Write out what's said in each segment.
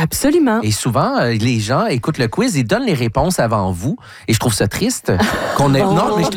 Absolument. Et souvent, les gens écoutent le quiz et donnent les réponses avant vous. Et je trouve ça triste qu'on ait... Non.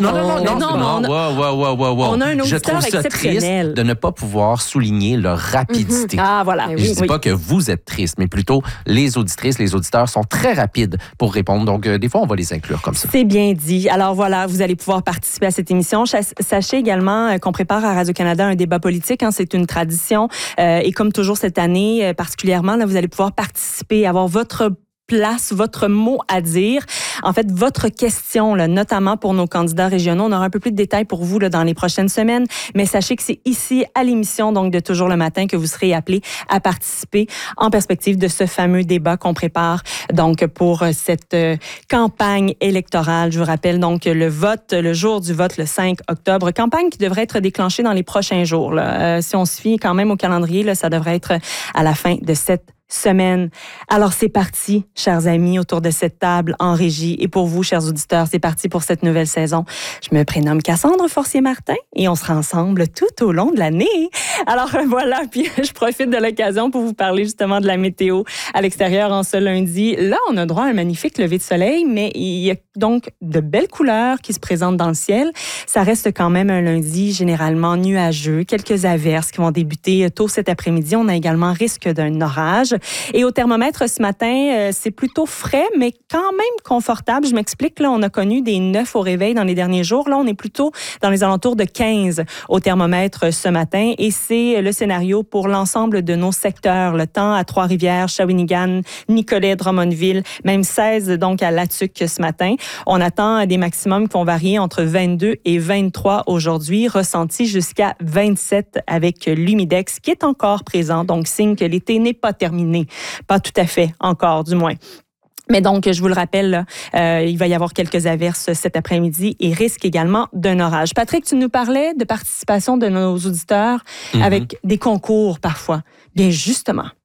On a un auditeur je trouve ça triste exceptionnel de ne pas pouvoir souligner leur rapidité. Ah, voilà. Je ne dis pas que vous êtes triste, mais plutôt les auditrices, les auditeurs sont très rapides pour répondre. Donc, des fois, on va les inclure comme ça. C'est bien dit. Alors voilà, vous allez pouvoir participer à cette émission. Sachez également qu'on prépare à Radio-Canada un débat politique. C'est une tradition. Et comme toujours cette année, particulièrement, là, vous allez pouvoir participer, avoir votre place, votre mot à dire. En fait, votre question, là, notamment pour nos candidats régionaux. On aura un peu plus de détails pour vous là, dans les prochaines semaines, mais sachez que c'est ici, à l'émission, donc de Toujours le matin, que vous serez appelés à participer en perspective de ce fameux débat qu'on prépare donc pour cette campagne électorale. Je vous rappelle donc le jour du vote, le 5 octobre. Campagne qui devrait être déclenchée dans les prochains jours. Là. Si on se fie quand même au calendrier, là, ça devrait être à la fin de cette semaine. Alors, c'est parti, chers amis, autour de cette table en régie. Et pour vous, chers auditeurs, c'est parti pour cette nouvelle saison. Je me prénomme Cassandre Forcier-Martin et on sera ensemble tout au long de l'année. Alors, voilà, puis je profite de l'occasion pour vous parler justement de la météo à l'extérieur en ce lundi. Là, on a droit à un magnifique lever de soleil, mais il y a donc de belles couleurs qui se présentent dans le ciel. Ça reste quand même un lundi généralement nuageux, quelques averses qui vont débuter tôt cet après-midi. On a également risque d'un orage. Et au thermomètre ce matin, c'est plutôt frais, mais quand même confortable. Je m'explique, là, on a connu des 9 au réveil dans les derniers jours. Là, on est plutôt dans les alentours de 15 au thermomètre ce matin. Et c'est le scénario pour l'ensemble de nos secteurs. Le temps à Trois-Rivières, Shawinigan, Nicolet, Drummondville, même 16 donc à Latuc ce matin. On attend des maximums qui vont varier entre 22 et 23 aujourd'hui, ressentis jusqu'à 27 avec l'humidex qui est encore présent. Donc, signe que l'été n'est pas terminé. Pas tout à fait, encore du moins. Mais donc, je vous le rappelle, là, il va y avoir quelques averses cet après-midi et risque également d'un orage. Patrick, tu nous parlais de participation de nos auditeurs avec des concours parfois. Bien justement,